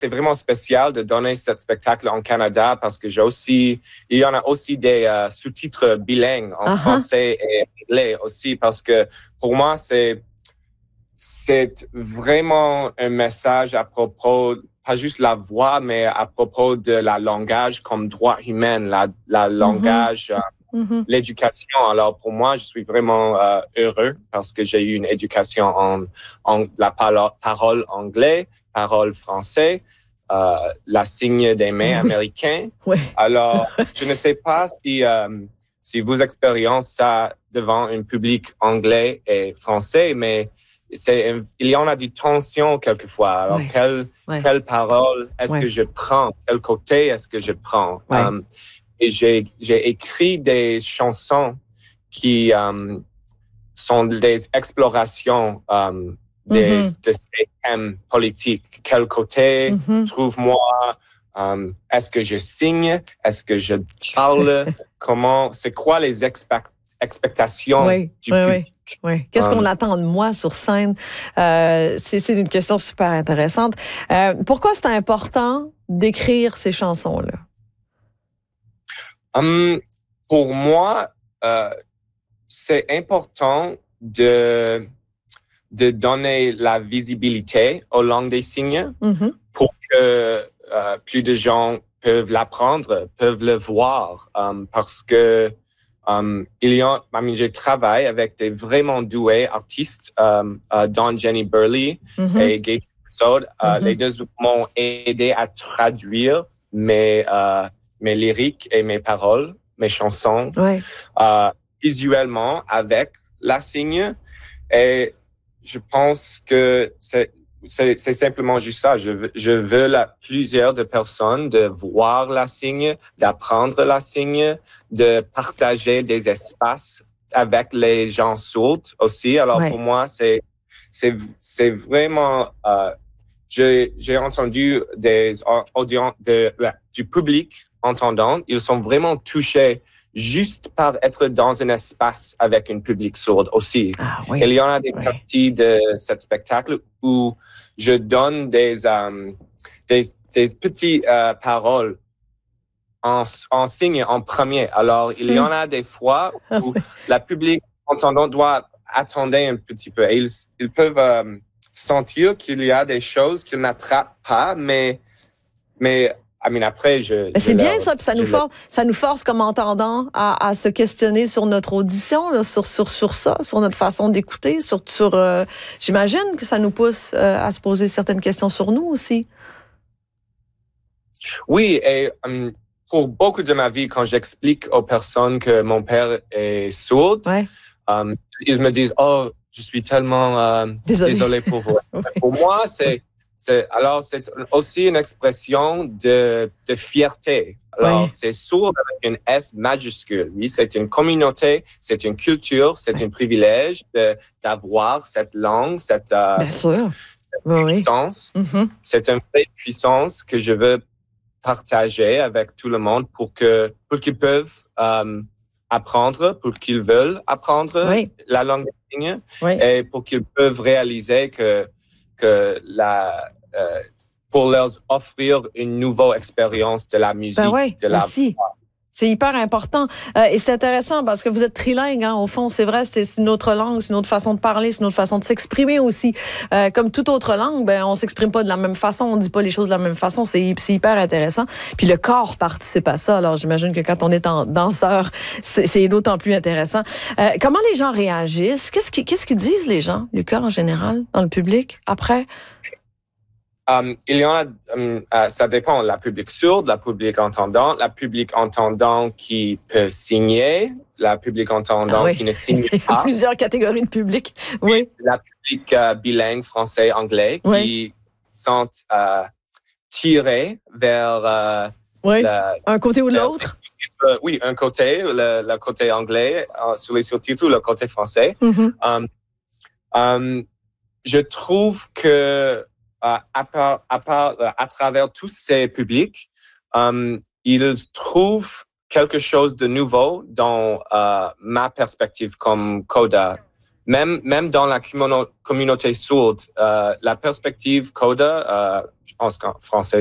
c'est vraiment spécial de donner ce spectacle en Canada parce que il y en a aussi des sous-titres bilingues en français et anglais aussi parce que pour moi, c'est vraiment un message à propos, pas juste la voix, mais à propos de la langage comme droit humain, la langage, l'éducation. Alors, pour moi, je suis vraiment heureux parce que j'ai eu une éducation en la parole anglais, parole français, la signe des mains américain. Oui. Alors, je ne sais pas si vous expérimentez ça devant un public anglais et français, mais il y en a des tensions quelquefois. Alors, quelle parole est-ce que je prends? Quel côté est-ce que je prends? Et j'ai écrit des chansons qui sont des explorations de ces thèmes politiques. Quel côté trouve-moi? Est-ce que je signe? Est-ce que je parle? C'est quoi les expectations du public? Oui. Qu'est-ce qu'on attend de moi sur scène? C'est une question super intéressante. Pourquoi c'est important d'écrire ces chansons-là? Pour moi, c'est important de donner la visibilité aux langues des signes pour que plus de gens peuvent l'apprendre, peuvent le voir, parce que je travaille avec des vraiment doués artistes, dont Jenny Burley et Gates Episode. Les deux m'ont aidé à traduire mes lyriques et mes paroles, mes chansons, visuellement avec la signe. Et je pense que c'est simplement juste ça. Je veux plusieurs de personnes de voir la signe, d'apprendre la signe, de partager des espaces avec les gens sourds aussi. Alors pour moi, c'est vraiment... j'ai entendu des audiences du public entendant. Ils sont vraiment touchés juste par être dans un espace avec un public sourd aussi. Il y en a des parties de ce spectacle où je donne des petites paroles en signe en premier. Alors, il y en a des fois où le public entendant doit attendre un petit peu. Et ils peuvent sentir qu'il y a des choses qu'ils n'attrapent pas, mais après, c'est bien ça, puis ça nous force comme entendants à se questionner sur notre audition, là, sur ça, sur notre façon d'écouter, j'imagine que ça nous pousse à se poser certaines questions sur nous aussi. Oui, et pour beaucoup de ma vie, quand j'explique aux personnes que mon père est sourd, ils me disent « Oh, je suis tellement désolé pour vous. » Pour moi, c'est aussi une expression de fierté. Alors, c'est sourd avec un S majuscule. Oui, c'est une communauté, c'est une culture, c'est un privilège d'avoir cette langue, cette puissance. C'est une vraie puissance que je veux partager avec tout le monde pour qu'ils peuvent apprendre, pour qu'ils veulent apprendre la langue des signes et pour qu'ils peuvent réaliser que pour leur offrir une nouvelle expérience de la musique, de la voix. C'est hyper important. Et c'est intéressant parce que vous êtes trilingue, au fond. C'est vrai, c'est une autre langue, c'est une autre façon de parler, c'est une autre façon de s'exprimer aussi. Comme toute autre langue, on s'exprime pas de la même façon, on dit pas les choses de la même façon. C'est hyper intéressant. Puis le corps participe à ça. Alors j'imagine que quand on est en danseur, c'est d'autant plus intéressant. Comment les gens réagissent? Qu'est-ce qu'ils disent les gens, Lucas, en général, dans le public, après? Il y en a, ça dépend, la public sourde, la public entendant qui peut signer, la public entendant qui ne signe pas. Il y a plusieurs catégories de public, La public bilingue français-anglais qui sont tirés vers... un côté ou l'autre? Oui, un côté, le côté anglais sur les sous-titres, le côté français. Je trouve que à travers tous ces publics, ils trouvent quelque chose de nouveau dans ma perspective comme coda. même dans la communauté sourde, la perspective CODA, je pense qu'en français